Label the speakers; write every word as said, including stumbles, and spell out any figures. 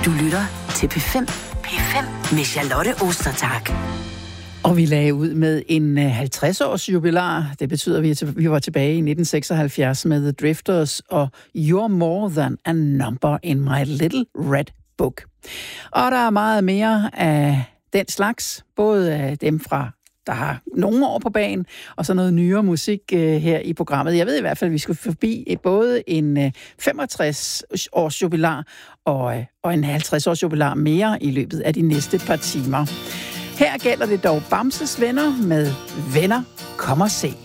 Speaker 1: Du lytter til P fem. P fem med Charlotte Ostertag.
Speaker 2: Og vi lagde ud med en halvtreds-års jubilar. Det betyder, at vi var tilbage i nitten seksoghalvfjerds med The Drifters og You're More Than a Number in My Little Red Book. Og der er meget mere af den slags. Både af dem fra der har nogle år på banen, og så noget nyere musik uh, her i programmet. Jeg ved i hvert fald, at vi skal forbi både en uh, femogtres-års jubilar og, uh, og en halvtreds-års jubilar mere i løbet af de næste par timer. Her gælder det dog Bamses Venner med Venner, kom og se.